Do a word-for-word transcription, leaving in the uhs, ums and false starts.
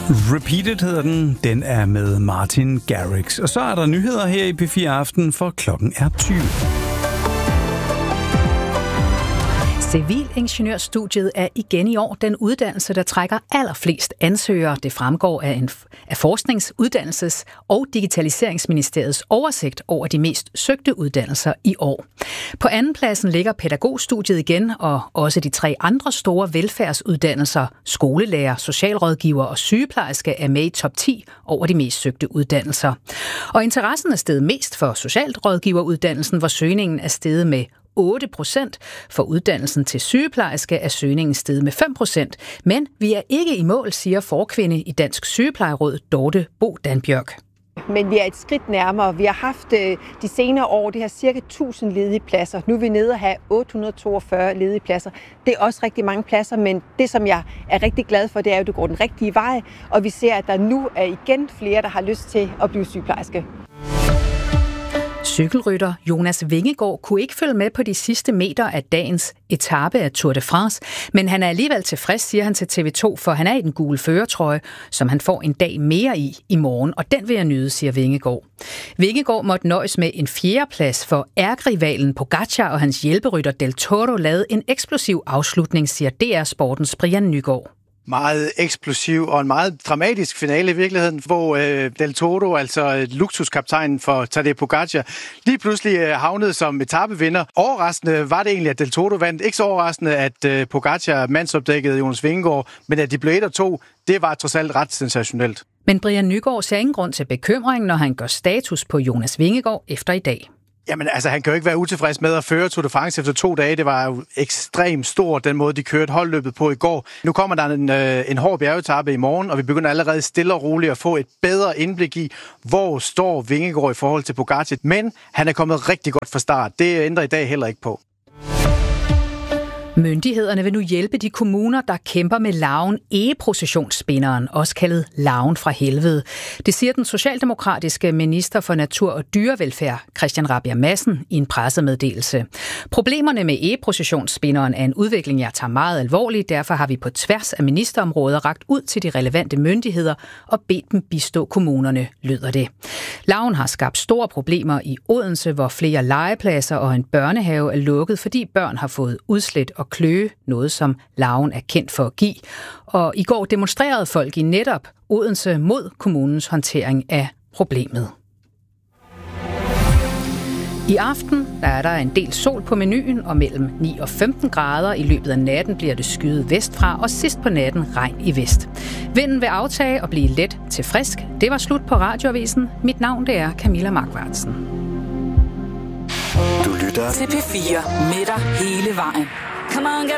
Repeated hedder den. Den er med Martin Garrix. Og så er der nyheder her i P fire Aften, for klokken er tyve. Civilingeniørstudiet er igen i år den uddannelse, der trækker allerflest ansøgere. Det fremgår af, en, af Forsknings-, Uddannelses- og Digitaliseringsministeriets oversigt over de mest søgte uddannelser i år. På andenpladsen ligger pædagogstudiet igen, og også de tre andre store velfærdsuddannelser, skolelærer, socialrådgiver og sygeplejerske, er med i top ti over de mest søgte uddannelser. Og interessen er steget mest for socialrådgiveruddannelsen, hvor søgningen er steget med otte procent. For uddannelsen til sygeplejerske er søgningen steget med fem procent. Men vi er ikke i mål, siger forkvinde i Dansk Sygeplejeråd, Dorte Bo Danbjørk. Men vi er et skridt nærmere. Vi har haft de senere år, det har cirka tusind ledige pladser. Nu er vi nede at have otte hundrede og toogfyrre ledige pladser. Det er også rigtig mange pladser, men det, som jeg er rigtig glad for, det er jo, at det går den rigtige vej. Og vi ser, at der nu er igen flere, der har lyst til at blive sygeplejerske. Cykelrytter Jonas Vingegaard kunne ikke følge med på de sidste meter af dagens etape af Tour de France, men han er alligevel tilfreds, siger han til T V to, for han er i den gule førertrøje, som han får en dag mere i i morgen, og den vil jeg nyde, siger Vingegaard. Vingegaard måtte nøjes med en fjerdeplads, for ærgerivalen Pogačar og hans hjælperytter Del Toro lavede en eksplosiv afslutning, siger D R Sportens Brian Nygaard. Meget eksplosiv og en meget dramatisk finale i virkeligheden, hvor øh, Del Toro, altså luksuskaptajnen for Tadej Pogačar, lige pludselig øh, havnede som etapevinder. Overraskende var det egentlig, at Del Toro vandt. Ikke så overraskende, at øh, Pogačar mandsopdækkede Jonas Vingegaard, men at de blev et og to, det var trods alt ret sensationelt. Men Brian Nygaard ser ingen grund til bekymring, når han gør status på Jonas Vingegaard efter i dag. Jamen altså, han kan jo ikke være utilfreds med at føre Tour de France efter to dage. Det var jo ekstremt stort, den måde, de kørte holdløbet på i går. Nu kommer der en, øh, en hård bjergetape i morgen, og vi begynder allerede stille og roligt at få et bedre indblik i, hvor står Vingegaard i forhold til Pogačar. Men han er kommet rigtig godt fra start. Det ændrer i dag heller ikke på. Myndighederne vil nu hjælpe de kommuner, der kæmper med larven egeprocessionsspinderen, også kaldet larven fra helvede. Det siger den socialdemokratiske minister for natur og dyrevelfærd, Christian Rabjerg Madsen, i en pressemeddelelse. Problemerne med egeprocessionsspinderen er en udvikling, jeg tager meget alvorligt. Derfor har vi på tværs af ministerområder rakt ud til de relevante myndigheder og bedt dem bistå kommunerne, lyder det. Larven har skabt store problemer i Odense, hvor flere legepladser og en børnehave er lukket, fordi børn har fået udslæt og kløe, noget som larven er kendt for at give. Og i går demonstrerede folk i netop Odense mod kommunens håndtering af problemet. I aften der er der en del sol på menuen, og mellem ni og femten grader. I løbet af natten bliver det skyet vestfra, og sidst på natten regn i vest. Vinden vil aftage og blive let til frisk. Det var slut på Radioavisen. Mit navn det er Camilla Markvartsen. Du lytter til P fire med dig hele vejen. Come on,